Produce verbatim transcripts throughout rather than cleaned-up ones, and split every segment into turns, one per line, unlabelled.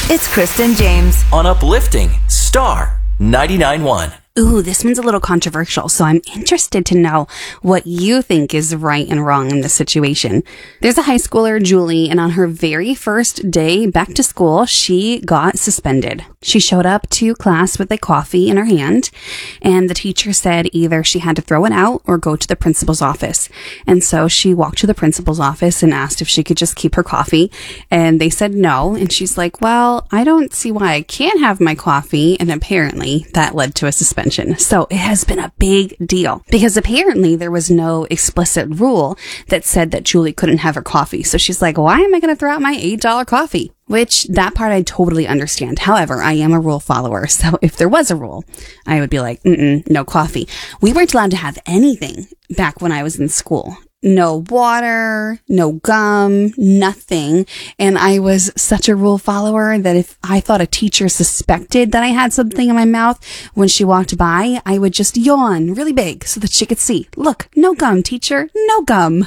It's Kristen James
on Uplifting Star ninety-nine point one.
Ooh, this one's a little controversial, so I'm interested to know what you think is right and wrong in this situation. There's a high schooler, Julie, and on her very first day back to school, she got suspended. She showed up to class with a coffee in her hand, and the teacher said either she had to throw it out or go to the principal's office. And so she walked to the principal's office and asked if she could just keep her coffee, and they said no. And she's like, well, I don't see why I can't have my coffee, and apparently that led to a suspension. So it has been a big deal because apparently there was no explicit rule that said that Julie couldn't have her coffee. So she's like, why am I going to throw out my eight dollar coffee? Which, that part I totally understand. However, I am a rule follower. So if there was a rule, I would be like, mm-mm, no coffee. We weren't allowed to have anything back when I was in school. No water, no gum, nothing. And I was such a rule follower that if I thought a teacher suspected that I had something in my mouth when she walked by, I would just yawn really big so that she could see. Look, no gum, teacher, no gum.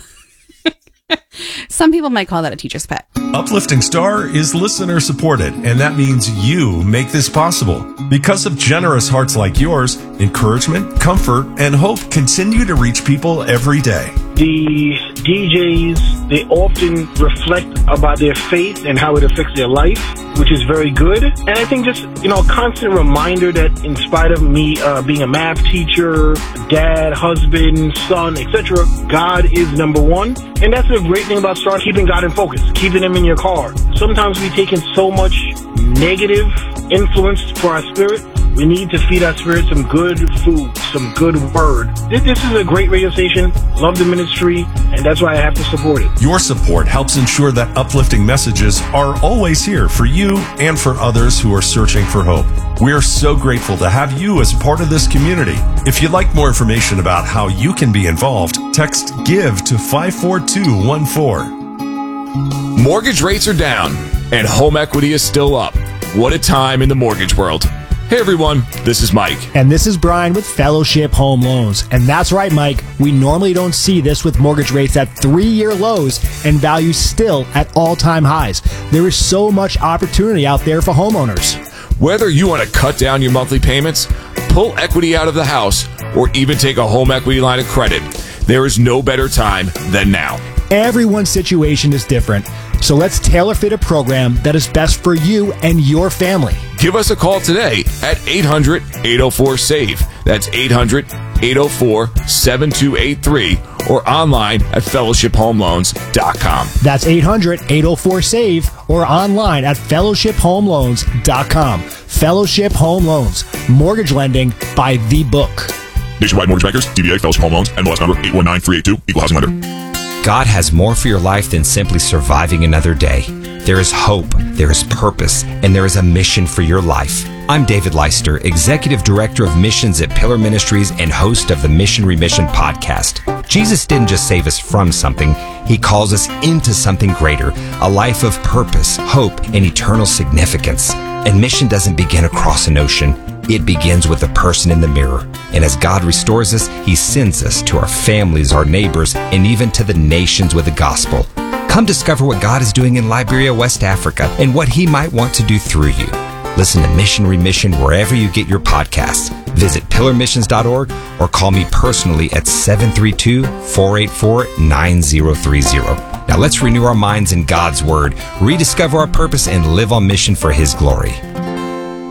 Some people might call that a teacher's pet.
Uplifting Star is listener supported, and that means you make this possible. Because of generous hearts like yours, encouragement, comfort, and hope continue to reach people every day.
The D Js, they often reflect about their faith and how it affects their life, which is very good. And I think just, you know, a constant reminder that in spite of me uh, being a math teacher, dad, husband, son, et cetera, God is number one. And that's the great thing about Star, keeping God in focus, keeping him in your car. Sometimes we take in so much negative influence for our spirit. We need to feed our spirit some good food, some good word. This, this is a great radio station. Love the ministry, and that's why I have to support it.
Your support helps ensure that uplifting messages are always here for you and for others who are searching for hope. We are so grateful to have you as a part of this community. If you'd like more information about how you can be involved, text GIVE to five four two one four.
Mortgage rates are down, and home equity is still up. What a time in the mortgage world. Hey everyone, this is Mike.
And this is Brian with Fellowship Home Loans. And that's right, Mike, we normally don't see this with mortgage rates at three-year lows and values still at all-time highs. There is so much opportunity out there for homeowners.
Whether you want to cut down your monthly payments, pull equity out of the house, or even take a home equity line of credit, there is no better time than now.
Everyone's situation is different, so let's tailor fit a program that is best for you and your family.
Give us a call today at eight hundred, eight oh four, SAVE. That's eight hundred, eight oh four, seven two eight three or online at fellowship home loans dot com.
That's eight hundred, eight oh four, SAVE or online at fellowship home loans dot com. Fellowship Home Loans. Mortgage lending by the book.
Nationwide Mortgage Bankers, D B A, Fellowship Home Loans, N M L S number eight one nine three eight two, Equal Housing Lender.
God has more for your life than simply surviving another day. There is hope, there is purpose, and there is a mission for your life. I'm David Leister, Executive Director of Missions at Pillar Ministries and host of the Mission Remission podcast. Jesus didn't just save us from something, he calls us into something greater, a life of purpose, hope, and eternal significance. And mission doesn't begin across an ocean. It begins with the person in the mirror. And as God restores us, he sends us to our families, our neighbors, and even to the nations with the gospel. Come discover what God is doing in Liberia, West Africa, and what he might want to do through you. Listen to Mission Remission wherever you get your podcasts. Visit pillar missions dot org or call me personally at seven three two, four eight four, nine zero three zero. Now let's renew our minds in God's Word, rediscover our purpose, and live on mission for his glory.